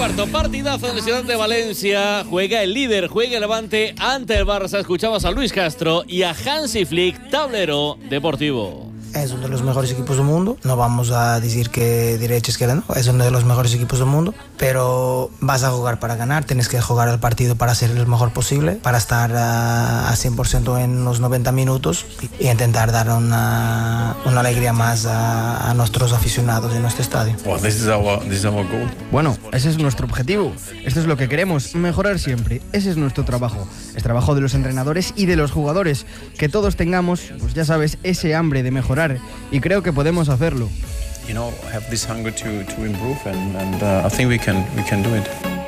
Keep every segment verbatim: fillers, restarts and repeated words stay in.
cuarto, partidazo en la ciudad de Valencia. Juega el líder, juega el Levante ante el Barça. Escuchabas a Luis Castro y a Hansi Flick, tablero deportivo. Es uno de los mejores equipos del mundo. No vamos a decir que derecha izquierda no. Es uno de los mejores equipos del mundo. Pero vas a jugar para ganar. Tienes que jugar el partido para ser el mejor posible. Para estar a, a cien por ciento en los noventa minutos. Y, y intentar dar una, una alegría más a, a nuestros aficionados en nuestro estadio. Well, this is our, this is our goal. Bueno, ese es nuestro objetivo. Esto es lo que queremos. Mejorar siempre. Ese es nuestro trabajo. Es trabajo de los entrenadores y de los jugadores. Que todos tengamos, pues ya sabes, ese hambre de mejorar. Y creo que podemos hacerlo. You know, have this hunger to to improve, and and uh, I think we can we can do it.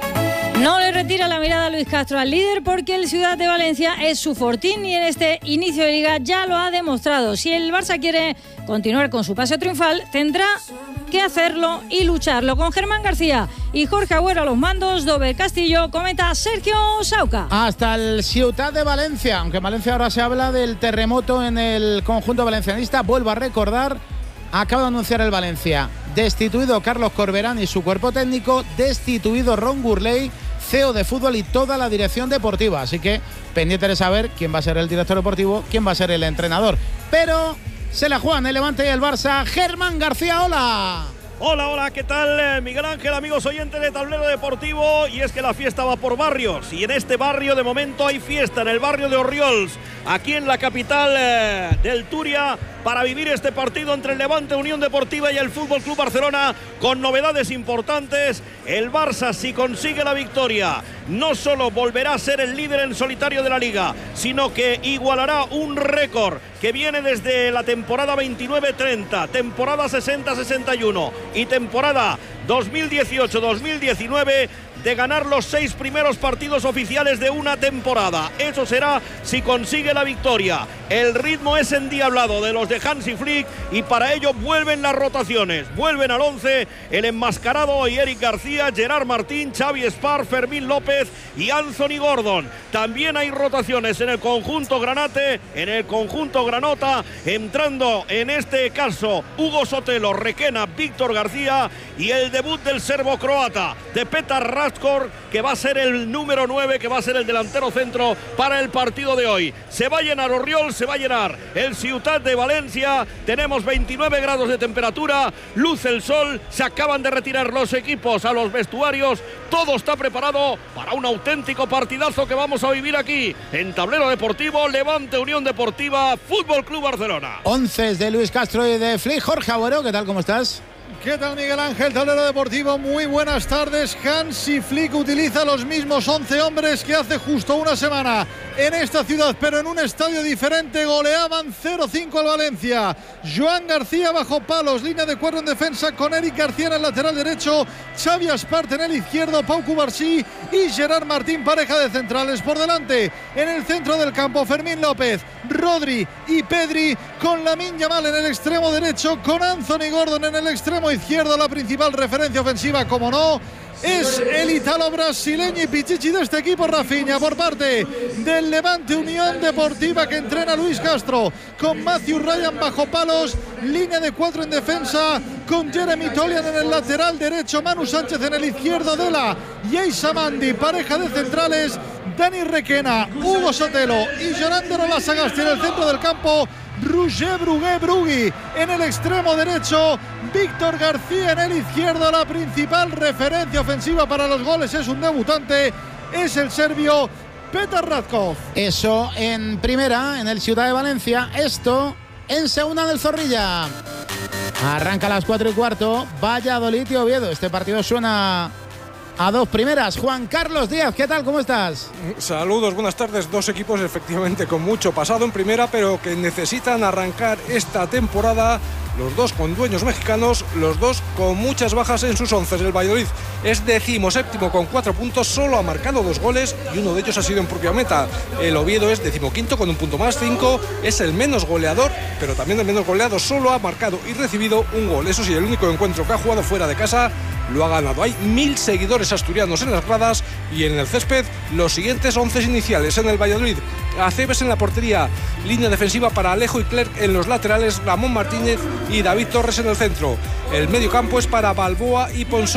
No le retira la mirada a Luis Castro al líder porque el Ciudad de Valencia es su fortín y en este inicio de liga ya lo ha demostrado. Si el Barça quiere continuar con su paseo triunfal, tendrá que hacerlo y lucharlo. Con Germán García y Jorge Agüero a los mandos, Dover Castillo, comenta Sergio Sauca. Hasta el Ciudad de Valencia, aunque en Valencia ahora se habla del terremoto en el conjunto valencianista. Vuelvo a recordar, acaba de anunciar el Valencia, destituido Carlos Corberán y su cuerpo técnico, destituido Ron Gurley, C E O de fútbol y toda la dirección deportiva. Así que pendiente de saber quién va a ser el director deportivo, quién va a ser el entrenador. Pero se la juegan el Levante y el Barça. Germán García, hola. Hola, hola, ¿qué tal, Miguel Ángel, amigos oyentes de Tablero Deportivo? Y es que la fiesta va por barrios, y en este barrio de momento hay fiesta, en el barrio de Orriols, aquí en la capital eh, del Turia, para vivir este partido entre el Levante Unión Deportiva y el Fútbol Club Barcelona, con novedades importantes. El Barça, si consigue la victoria, no solo volverá a ser el líder en solitario de la Liga, sino que igualará un récord que viene desde la temporada veintinueve treinta, temporada sesenta sesenta y uno y temporada dos mil dieciocho dos mil diecinueve, de ganar los seis primeros partidos oficiales de una temporada. Eso será si consigue la victoria. El ritmo es endiablado de los de Hansi Flick y para ello vuelven las rotaciones. Vuelven al once el enmascarado hoy Eric García, Gerard Martín, Xavi Espar, Fermín López y Anthony Gordon. También hay rotaciones en el conjunto granate, en el conjunto granota, entrando en este caso Hugo Sotelo, Requena, Víctor García y el debut del serbo-croata, de Petar Raskor, que va a ser el número nueve, que va a ser el delantero centro para el partido de hoy. Se va a llenar Orriols, se va a llenar el Ciutat de Valencia. Tenemos veintinueve grados de temperatura, luce el sol, se acaban de retirar los equipos a los vestuarios. Todo está preparado para un auténtico partidazo que vamos a vivir aquí en Tablero Deportivo. Levante Unión Deportiva, Fútbol Club Barcelona. Once de Luis Castro y de Flick. Jorge Agüero, ¿qué tal? ¿Cómo estás? ¿Qué tal, Miguel Ángel? Tablero Deportivo, muy buenas tardes. Hansi Flick utiliza los mismos once hombres que hace justo una semana en esta ciudad, pero en un estadio diferente. Goleaban cero cinco al Valencia. Joan García bajo palos, línea de cuatro en defensa con Eric García en el lateral derecho, Xavi Espart en el izquierdo, Pau Cubarsí y Gerard Martín, pareja de centrales por delante. En el centro del campo, Fermín López, Rodri y Pedri, con Lamine Yamal en el extremo derecho, con Anthony Gordon en el extremo izquierdo. La principal referencia ofensiva, como no, es el italo brasileño y pichichi de este equipo, Rafinha, por parte del Levante Unión Deportiva, que entrena Luis Castro, con Matthew Ryan bajo palos, línea de cuatro en defensa, con Jeremy Tolian en el lateral derecho, Manu Sánchez en el izquierdo, Dela y Eisa Mandi, pareja de centrales, Dani Requena, Hugo Sotelo y Jonathan Olasagasti en el centro del campo, Roger Brugué Brugui en el extremo derecho, Víctor García en el izquierdo. La principal referencia ofensiva para los goles es un debutante, es el serbio Petar Ratkov. Eso en primera, en el Ciudad de Valencia. Esto en segunda, del Zorrilla. Arranca a las cuatro y cuarto, Valladolid y Oviedo. Este partido suena a dos primeras. Juan Carlos Díaz, ¿qué tal? ¿Cómo estás? Saludos, buenas tardes. Dos equipos efectivamente con mucho pasado en primera, pero que necesitan arrancar esta temporada, los dos con dueños mexicanos, los dos con muchas bajas en sus once. El Valladolid es decimoséptimo con cuatro puntos, solo ha marcado dos goles y uno de ellos ha sido en propia meta. El Oviedo es decimoquinto con un punto más, cinco, es el menos goleador, pero también el menos goleado, solo ha marcado y recibido un gol. Eso sí, el único encuentro que ha jugado fuera de casa lo ha ganado. Hay mil seguidores asturianos en las gradas y en el césped los siguientes once iniciales. En el Valladolid, Aceves en la portería, línea defensiva para Alejo y Clerc en los laterales, Ramón Martínez y David Torres en el centro. El medio campo es para Balboa y Ponsó.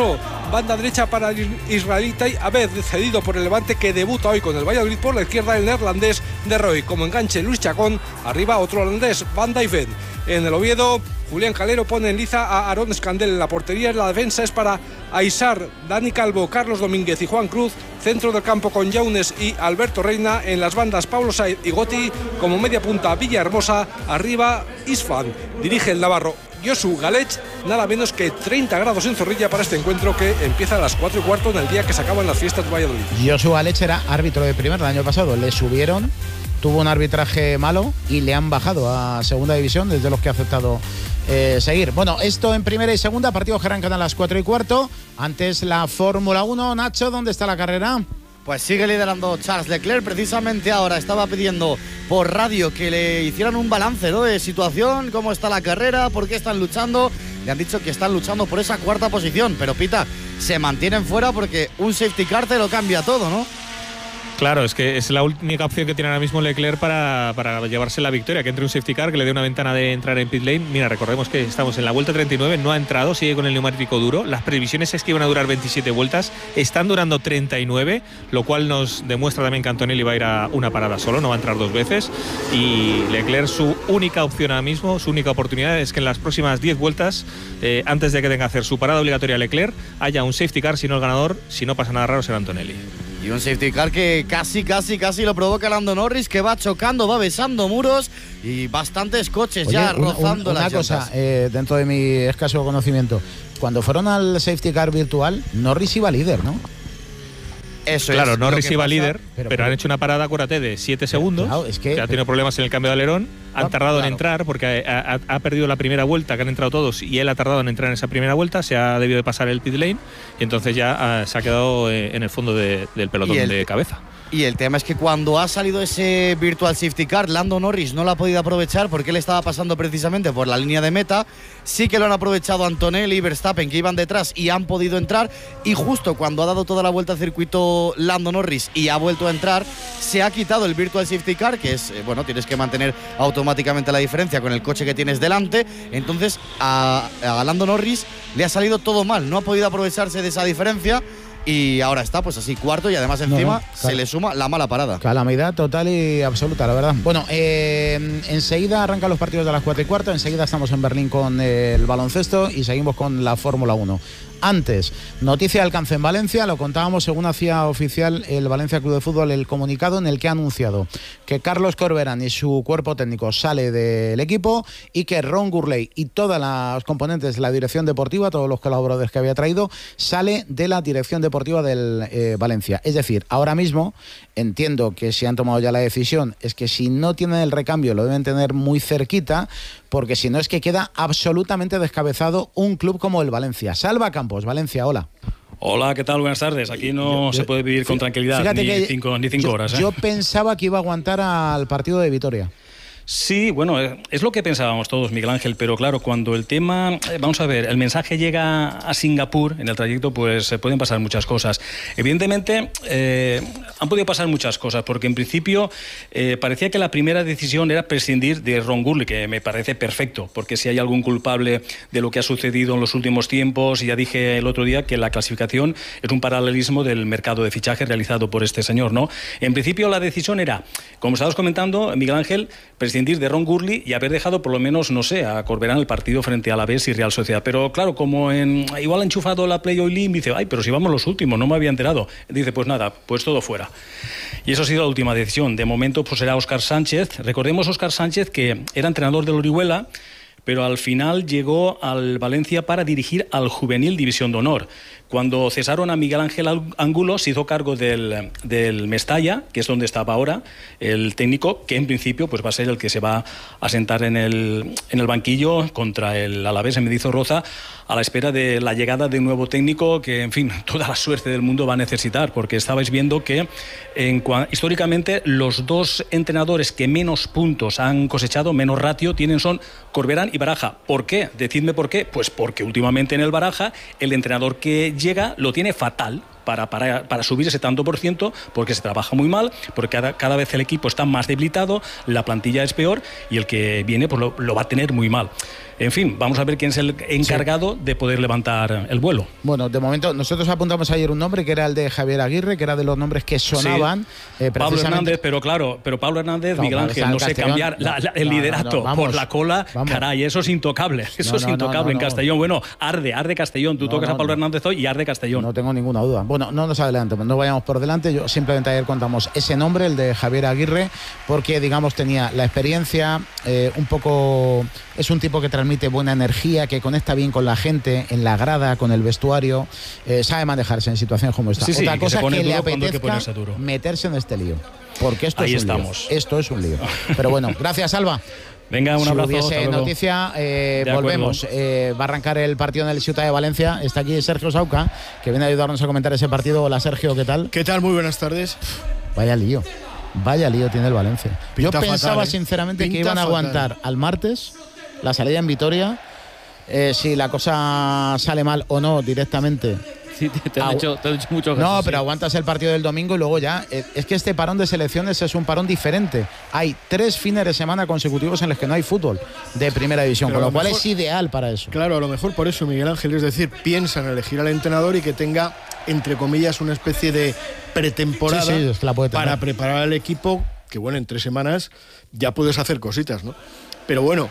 banda derecha para el israelita Abed, cedido por el Levante, que debuta hoy con el Valladolid. Por la izquierda el neerlandés De Roy. Como enganche Luis Chacón, arriba otro holandés, Van Dijven. En el Oviedo, Julián Calero pone en liza a Aaron Escandel en la portería. La defensa es para Aisar, Dani Calvo, Carlos Domínguez y Juan Cruz. Centro del campo con Yaunes y Alberto Reina. En las bandas Pablo Said y Goti. Como media punta Villahermosa. Arriba Isfan. Dirige el navarro Josu Galech. Nada menos que treinta grados en Zorrilla para este encuentro que empieza a las cuatro y cuarto en el día que se acaban las fiestas de Valladolid. Josu Galech era árbitro de primer el año pasado. Le subieron, tuvo un arbitraje malo y le han bajado a segunda división, desde los que ha aceptado eh, seguir. Bueno, esto en primera y segunda, partidos que arrancan a las cuatro y cuarto. Antes la Fórmula uno. Nacho, ¿dónde está la carrera? Pues sigue liderando Charles Leclerc. Precisamente ahora estaba pidiendo por radio que le hicieran un balance, ¿no?, de situación, cómo está la carrera, por qué están luchando. Le han dicho que están luchando por esa cuarta posición, pero Pita, se mantienen fuera porque un safety car te lo cambia todo, ¿no? Claro, es que es la única opción que tiene ahora mismo Leclerc para, para llevarse la victoria, que entre un safety car, que le dé una ventana de entrar en pit lane. Mira, recordemos que estamos en la vuelta treinta y nueve, no ha entrado, sigue con el neumático duro. Las previsiones es que iban a durar veintisiete vueltas, están durando treinta y nueve, lo cual nos demuestra también que Antonelli va a ir a una parada solo, no va a entrar dos veces. Y Leclerc, su única opción ahora mismo, su única oportunidad es que en las próximas diez vueltas, eh, antes de que tenga que hacer su parada obligatoria Leclerc, haya un safety car, si no el ganador, si no pasa nada raro, será Antonelli. Y un safety car que casi, casi, casi lo provoca Lando Norris, que va chocando, va besando muros y bastantes coches. Oye, ya una, rozando una, las una cosa, eh, dentro de mi escaso conocimiento, cuando fueron al safety car virtual, Norris iba líder, ¿no? Eso claro, es. Norris iba pasa, líder, pero, pero han hecho una parada, acuérdate, de siete segundos. Claro, es que, que ha tenido problemas en el cambio de alerón. Han tardado claro. en entrar porque ha, ha, ha perdido la primera vuelta, que han entrado todos, y él ha tardado en entrar en esa primera vuelta. Se ha debido de pasar el pit lane y entonces ya ha, se ha quedado en el fondo de, del pelotón el, de cabeza. Y el tema es que cuando ha salido ese virtual safety car, Lando Norris no lo ha podido aprovechar porque él estaba pasando precisamente por la línea de meta. Sí que lo han aprovechado Antonelli y Verstappen, que iban detrás y han podido entrar. Y justo cuando ha dado toda la vuelta al circuito Lando Norris y ha vuelto a entrar, se ha quitado el virtual safety car, que es, bueno, tienes que mantener automáticamente la diferencia con el coche que tienes delante. Entonces a, a Lando Norris le ha salido todo mal, no ha podido aprovecharse de esa diferencia. Y ahora está pues así cuarto y además encima no, no, se le suma la mala parada. Calamidad total y absoluta, la verdad. Bueno, eh, enseguida arrancan los partidos de las cuatro y cuarto. Enseguida estamos en Berlín con eh, el baloncesto y seguimos con la Fórmula uno. Antes, noticia de alcance en Valencia, lo contábamos según hacía oficial el Valencia Club de Fútbol el comunicado en el que ha anunciado que Carlos Corberán y su cuerpo técnico sale del equipo y que Ron Gurley y todas las componentes de la dirección deportiva, todos los colaboradores que había traído, sale de la dirección deportiva del eh, Valencia. Es decir, ahora mismo entiendo que si han tomado ya la decisión es que si no tienen el recambio lo deben tener muy cerquita, porque si no es que queda absolutamente descabezado un club como el Valencia. Salva Campos, Valencia, hola. Hola, ¿qué tal? Buenas tardes. Aquí no yo, se puede vivir con tranquilidad ni, que cinco, ni cinco yo, horas. ¿eh? Yo pensaba que iba a aguantar al partido de Vitoria. Sí, bueno, es lo que pensábamos todos, Miguel Ángel, pero claro, cuando el tema, vamos a ver, el mensaje llega a Singapur en el trayecto, pues pueden pasar muchas cosas. Evidentemente, eh, han podido pasar muchas cosas, porque en principio eh, parecía que la primera decisión era prescindir de Ron Gurley, que me parece perfecto, porque si hay algún culpable de lo que ha sucedido en los últimos tiempos, ya dije el otro día que la clasificación es un paralelismo del mercado de fichaje realizado por este señor, ¿no? En principio la decisión era, como estabas comentando, Miguel Ángel, prescindir de Ron Gurley y haber dejado por lo menos, no sé, a Corberán el partido frente a Alavés y Real Sociedad. Pero claro, como en, igual ha enchufado la Play Oil, dice, ay, pero si vamos los últimos, no me había enterado. Dice, pues nada, pues todo fuera. Y eso ha sido la última decisión. De momento, pues será Óscar Sánchez. Recordemos Óscar Sánchez, que era entrenador del Orihuela, pero al final llegó al Valencia para dirigir al Juvenil División de Honor. Cuando cesaron a Miguel Ángel Angulo, se hizo cargo del, del Mestalla, que es donde estaba ahora el técnico, que en principio pues va a ser el que se va a sentar en el, en el banquillo contra el Alavés en Mendizorroza, a la espera de la llegada de un nuevo técnico que, en fin, toda la suerte del mundo va a necesitar, porque estabais viendo que en, históricamente los dos entrenadores que menos puntos han cosechado, menos ratio tienen, son Corberán y Baraja. ¿Por qué? Decidme por qué. Pues porque últimamente en el Baraja el entrenador que llega lo tiene fatal, para, para, para subir ese tanto por ciento, porque se trabaja muy mal, porque cada, cada vez el equipo está más debilitado, la plantilla es peor y el que viene pues lo, lo va a tener muy mal. En fin, vamos a ver quién es el encargado sí. de poder levantar el vuelo. Bueno, de momento, nosotros apuntamos ayer un nombre que era el de Javier Aguirre, que era de los nombres que sonaban. Sí. Eh, Pablo Hernández, pero claro, pero Pablo Hernández, no, Miguel Ángel, no sé cambiar la, la, el no, liderato no, no, vamos, por la cola, vamos. Caray, eso es intocable. Eso no, es no, intocable no, no, en Castellón. No. Bueno, arde, arde Castellón. Tú no, tocas no, a Pablo no. Hernández hoy y arde Castellón. No tengo ninguna duda. Bueno, no nos adelantemos, no vayamos por delante. Yo simplemente ayer contamos ese nombre, el de Javier Aguirre, porque, digamos, tenía la experiencia, eh, un poco. Es un tipo que transmite buena energía, que conecta bien con la gente, en la grada, con el vestuario, eh, sabe manejarse en situaciones como esta. Sí, sí, Otra que cosa que le apetezca meterse en este lío, porque esto Ahí es un estamos. lío. Esto es un lío. Pero bueno, gracias, Alba. Venga, un abrazo. Si hubiese noticia, eh, volvemos. Eh, va a arrancar el partido en el Ciutat de Valencia. Está aquí Sergio Sauca, que viene a ayudarnos a comentar ese partido. Hola, Sergio, ¿qué tal? ¿Qué tal? Muy buenas tardes. Vaya lío. Vaya lío tiene el Valencia. Pinta Yo pensaba fatal, ¿eh? sinceramente Pinta que iban a fatal. aguantar al martes la salida en Vitoria. Eh, si la cosa sale mal o no directamente. Sí, te, te, han, Agu hecho, te han hecho mucho caso. No, sí. pero aguantas el partido del domingo y luego ya. Eh, es que este parón de selecciones es un parón diferente. Hay tres fines de semana consecutivos en los que no hay fútbol de primera división, pero con lo cual mejor, es ideal para eso. Claro, a lo mejor por eso, Miguel Ángel, es decir, piensan elegir al entrenador y que tenga, entre comillas, una especie de pretemporada sí, sí, es que la puede tener. Para preparar al equipo, que bueno, en tres semanas ya puedes hacer cositas, ¿no? Pero bueno.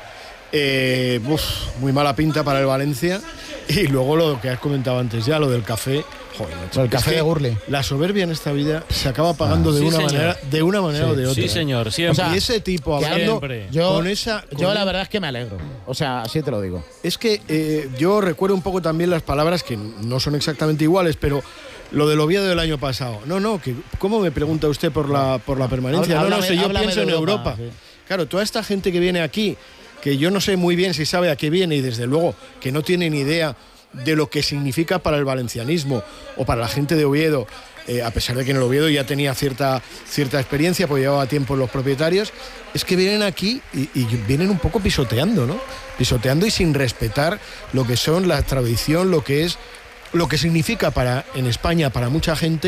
Eh, uf, muy mala pinta para el Valencia. Y luego lo que has comentado antes ya, lo del café. Joder, macho, el café de Gurli. La soberbia en esta vida se acaba pagando ah, de, sí, una manera, de una manera sí, o de otra. Sí, señor, siempre. O sea, y ese tipo hablando yo, con esa. Con yo la verdad es que me alegro. O sea, así te lo digo. Es que eh, yo recuerdo un poco también las palabras que no son exactamente iguales, pero. Lo del Oviedo del año pasado. No, no, que ¿cómo me pregunta usted por la, por la permanencia? Háblame, no, no sé, yo pienso en Europa. Europa. Sí. Claro, toda esta gente que viene aquí, que yo no sé muy bien si sabe a qué viene y desde luego que no tiene ni idea de lo que significa para el valencianismo o para la gente de Oviedo, eh, a pesar de que en el Oviedo ya tenía cierta, cierta experiencia, pues llevaba tiempo los propietarios, es que vienen aquí y, y vienen un poco pisoteando, ¿no? Pisoteando y sin respetar lo que son la tradición, lo que es lo que significa para en España para mucha gente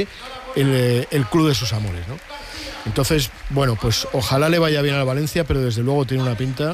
el, el club de sus amores, ¿no? Entonces, bueno, pues ojalá le vaya bien al Valencia, pero desde luego tiene una pinta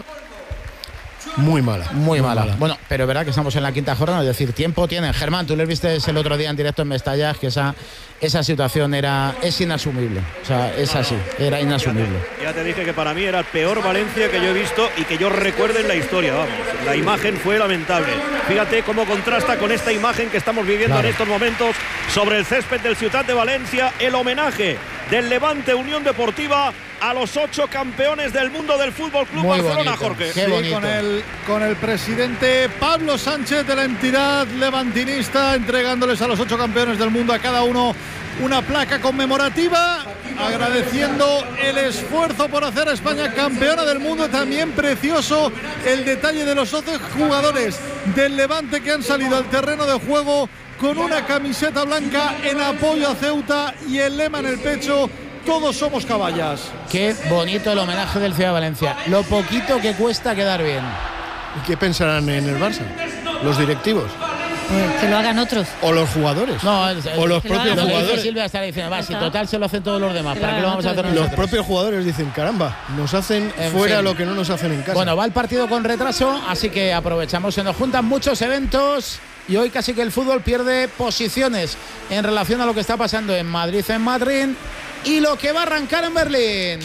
muy mala. Muy, muy mala. mala. Bueno, pero es verdad que estamos en la quinta jornada, es decir, tiempo tienen. Germán, tú le viste el otro día en directo en Mestalla, que esa, esa situación era es inasumible. O sea, es así, era inasumible. Ya te, ya te dije que para mí era el peor Valencia que yo he visto y que yo recuerde en la historia, vamos. La imagen fue lamentable. Fíjate cómo contrasta con esta imagen que estamos viviendo claro. en estos momentos sobre el césped del Ciutat de Valencia, el homenaje del Levante Unión Deportiva a los ocho campeones del mundo del Fútbol Club Barcelona, bonito, Jorge. Qué sí, con el, con el presidente Pablo Sánchez de la entidad levantinista entregándoles a los ocho campeones del mundo a cada uno una placa conmemorativa, agradeciendo el esfuerzo por hacer a España campeona del mundo. También precioso el detalle de los doce jugadores del Levante que han salido al terreno de juego con una camiseta blanca en apoyo a Ceuta y el lema en el pecho: todos somos caballas. Qué bonito el homenaje del Ciudad de Valencia. Lo poquito que cuesta quedar bien. ¿Y qué pensarán en el Barça? ¿Los directivos? Pues que lo hagan otros. ¿O los jugadores? No, es, o los propios lo jugadores. Silvia está diciendo, va, si total se lo hacen todos los demás, ¿para qué lo vamos a hacer nosotros? Los propios jugadores dicen, caramba, nos hacen en fuera fin. Lo que no nos hacen en casa. Bueno, va el partido con retraso, así que aprovechamos. Se nos juntan muchos eventos y hoy casi que el fútbol pierde posiciones en relación a lo que está pasando en Madrid, en Madrid y lo que va a arrancar en Berlín.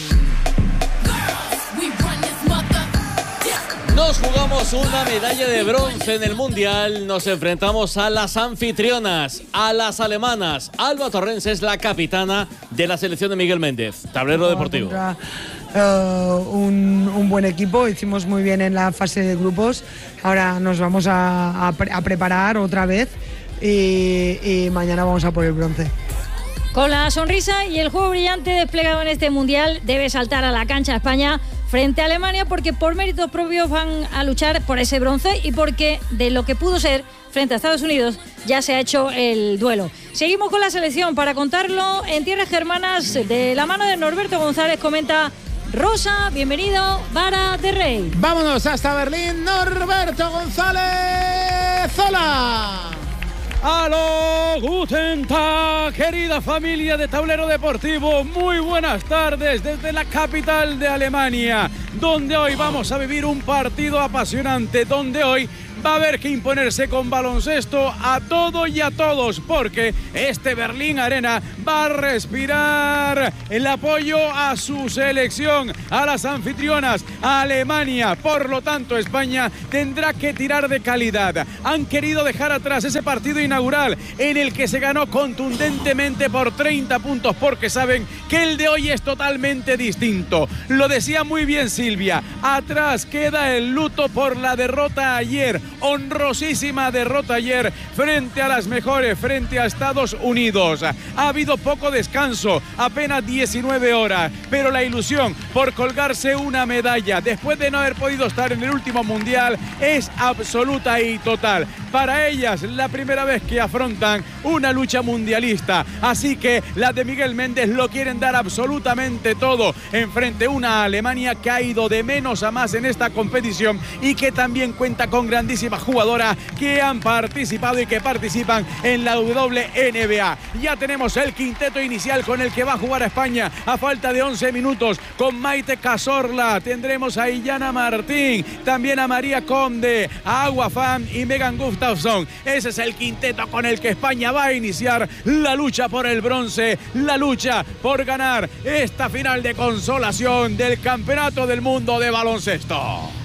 Nos jugamos una medalla de bronce en el Mundial. Nos enfrentamos a las anfitrionas, a las alemanas. Alba Torrens es la capitana de la selección de Miguel Méndez. Tablero no, deportivo. Contra, uh, un, un buen equipo. Hicimos muy bien en la fase de grupos. Ahora nos vamos a, a, pre a preparar otra vez y, y mañana vamos a por el bronce. Con la sonrisa y el juego brillante desplegado en este Mundial, debe saltar a la cancha España frente a Alemania, porque por méritos propios van a luchar por ese bronce y porque de lo que pudo ser frente a Estados Unidos ya se ha hecho el duelo. Seguimos con la selección para contarlo en tierras germanas de la mano de Norberto González. Comenta Rosa, bienvenido, Vara de Rey. Vámonos hasta Berlín, Norberto González. ¡Hola! ¡Aló! ¡Guten Tag! Querida familia de Tablero Deportivo, muy buenas tardes desde la capital de Alemania, donde hoy vamos a vivir un partido apasionante, donde hoy va a haber que imponerse con baloncesto a todo y a todos, porque este Berlín Arena va a respirar el apoyo a su selección, a las anfitrionas, a Alemania. Por lo tanto, España tendrá que tirar de calidad. Han querido dejar atrás ese partido inaugural en el que se ganó contundentemente por treinta puntos, porque saben que el de hoy es totalmente distinto. Lo decía muy bien Silvia, atrás queda el luto por la derrota ayer. Honrosísima derrota ayer frente a las mejores, frente a Estados Unidos. Ha habido poco descanso, apenas diecinueve horas, pero la ilusión por colgarse una medalla después de no haber podido estar en el último mundial es absoluta y total. Para ellas, la primera vez que afrontan una lucha mundialista, así que las de Miguel Méndez lo quieren dar absolutamente todo enfrente a una Alemania que ha ido de menos a más en esta competición y que también cuenta con grandísimas jugadoras que han participado y que participan en la W N B A. Ya tenemos el quinteto inicial con el que va a jugar a España a falta de once minutos, con Maite Cazorla, tendremos a Illana Martín, también a María Conde, a Agua Fan y Megan Gustafsson. Ese es el quinteto con el que España va a iniciar la lucha por el bronce, la lucha por ganar esta final de consolación del Campeonato del Mundo de Baloncesto.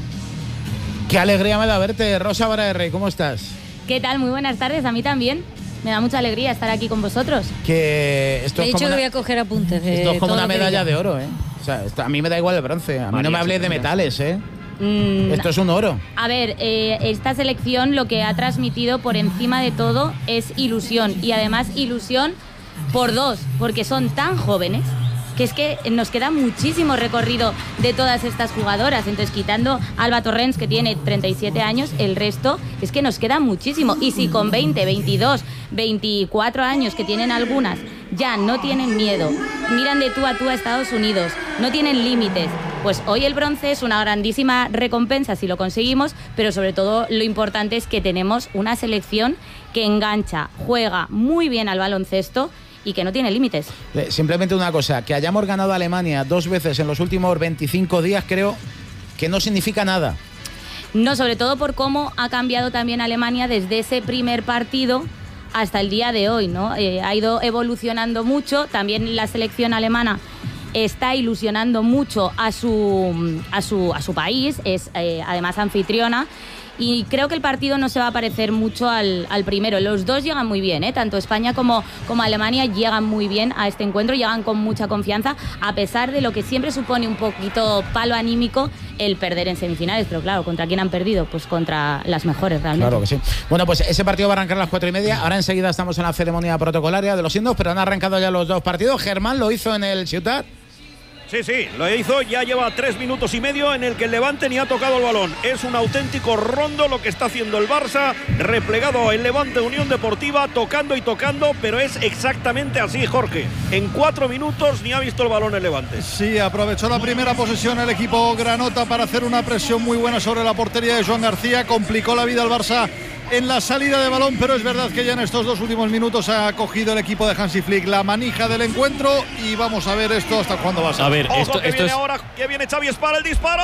Qué alegría me da verte, Rosa Vara de Rey, ¿cómo estás? ¿Qué tal? Muy buenas tardes, a mí también. Me da mucha alegría estar aquí con vosotros. Que esto He es dicho como que una, voy a coger apuntes. esto es como todo una lo que medalla diga. de oro, ¿eh? O sea, esto, a mí me da igual el bronce, a mí María, no me hables de María. metales, ¿eh? Mm, Esto es un oro. A ver, eh, esta selección lo que ha transmitido por encima de todo es ilusión. Y además ilusión por dos, porque son tan jóvenes que es que nos queda muchísimo recorrido de todas estas jugadoras. Entonces, quitando a Alba Torrens, que tiene treinta y siete años, el resto es que nos queda muchísimo. Y si con veinte, veintidós, veinticuatro años, que tienen algunas, ya no tienen miedo, miran de tú a tú a Estados Unidos, no tienen límites, pues hoy el bronce es una grandísima recompensa si lo conseguimos, pero sobre todo lo importante es que tenemos una selección que engancha, juega muy bien al baloncesto y que no tiene límites. Simplemente una cosa, que hayamos ganado a Alemania dos veces en los últimos veinticinco días, creo que no significa nada. No, sobre todo por cómo ha cambiado también Alemania desde ese primer partido hasta el día de hoy, ¿no? Eh, ha ido evolucionando mucho, también la selección alemana está ilusionando mucho a su, a su, a su país, es eh, además anfitriona. Y creo que el partido no se va a parecer mucho al, al primero. Los dos llegan muy bien, ¿eh? Tanto España como, como Alemania llegan muy bien a este encuentro, llegan con mucha confianza, a pesar de lo que siempre supone un poquito palo anímico el perder en semifinales. Pero claro, ¿contra quién han perdido? Pues contra las mejores, realmente. Claro que sí. Bueno, pues ese partido va a arrancar a las cuatro y media. Ahora enseguida estamos en la ceremonia protocolaria de los hindos, pero han arrancado ya los dos partidos. Germán lo hizo en el Ciutat. Sí, sí, lo hizo, ya lleva tres minutos y medio en el que el Levante ni ha tocado el balón. Es un auténtico rondo lo que está haciendo el Barça, replegado el Levante Unión Deportiva, tocando y tocando, pero es exactamente así, Jorge. En cuatro minutos ni ha visto el balón el Levante. Sí, aprovechó la primera posesión el equipo granota para hacer una presión muy buena sobre la portería de Joan García, complicó la vida al Barça en la salida de balón, pero es verdad que ya en estos dos últimos minutos ha cogido el equipo de Hansi Flick la manija del encuentro y vamos a ver esto hasta cuándo va a ser. A ver, Ojo, esto, que esto viene es... ahora, que viene Xavi Espara, el disparo.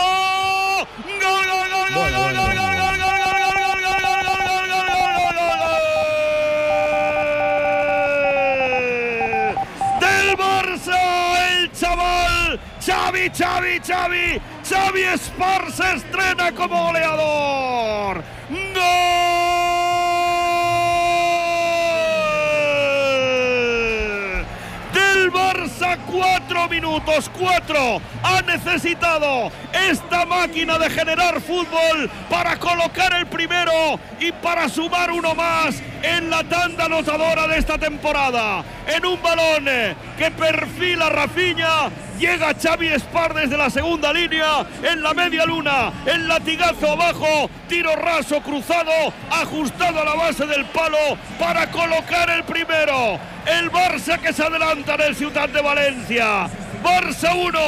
¡Gol, gol, gol, gol, gol, gol, gol, gol, gol, del Barça, el chaval Xavi, Xavi, Xavi, Xavi Espar se estrena como goleador. ¡Gol! Del Barça, cuatro minutos, cuatro. Ha necesitado esta máquina de generar fútbol para colocar el primero y para sumar uno más en la tanda anotadora de esta temporada. En un balón que perfila Rafinha, llega Xavi Espar desde la segunda línea, en la media luna, el latigazo abajo, tiro raso cruzado, ajustado a la base del palo para colocar el primero. El Barça que se adelanta en el Ciutat de Valencia. Barça uno,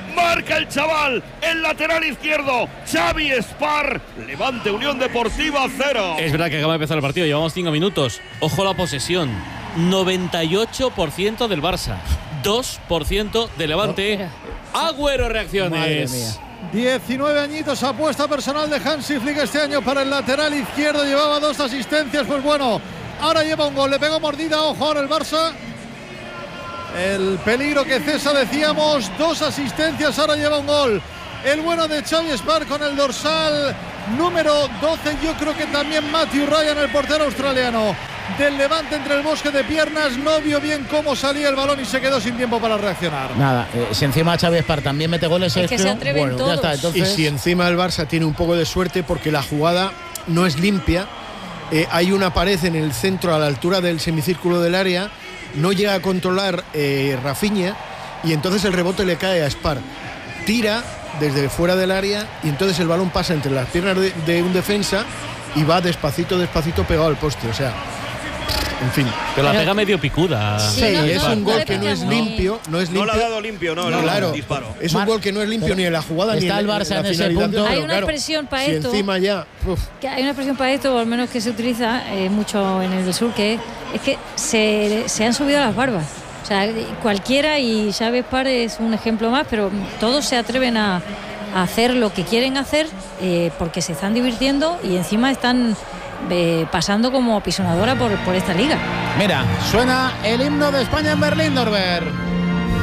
Marca el chaval, el lateral izquierdo, Xavi Espar. Levante Unión Deportiva cero. Es verdad que acaba de empezar el partido, llevamos cinco minutos. Ojo la posesión, noventa y ocho por ciento del Barça, dos por ciento de Levante. Agüero, reacciones. Madre mía. diecinueve añitos, apuesta personal de Hansi Flick este año para el lateral izquierdo. Llevaba dos asistencias, pues bueno, ahora lleva un gol. Le pegó mordida, ojo ahora el Barça. El peligro que cesa, decíamos, dos asistencias, ahora lleva un gol. El bueno de Xavi Espar con el dorsal número doce. Yo creo que también Matthew Ryan, el portero australiano del Levante, entre el bosque de piernas, no vio bien cómo salía el balón y se quedó sin tiempo para reaccionar. Nada, eh, si encima Xavi Espar también mete goles, es que se atreven bueno, todos. ya está, entonces... Y si encima el Barça tiene un poco de suerte porque la jugada no es limpia, eh, hay una pared en el centro a la altura del semicírculo del área, no llega a controlar eh, Rafinha y entonces el rebote le cae a Espar. Tira desde fuera del área y entonces el balón pasa entre las piernas de, de un defensa y va despacito, despacito pegado al poste. O sea, en fin. Pero la pega medio picuda. Sí, sí, no, es no, un gol no que no es limpio. No, es limpio. No le ha dado limpio, no, no, claro, no disparo. Es un gol que no es limpio ni en la jugada ni en la, el Barça en, en la ese punto. Hay una claro, expresión para si esto. Encima ya. Uf. Que hay una expresión para esto, o al menos que se utiliza eh, mucho en el sur, que es, es que se, se han subido las barbas. O sea, cualquiera, y Xavi Espar es un ejemplo más, pero todos se atreven a, a hacer lo que quieren hacer eh, porque se están divirtiendo y encima están eh, pasando como pisonadora por, por esta liga. Mira, suena el himno de España en Berlín, Norbert.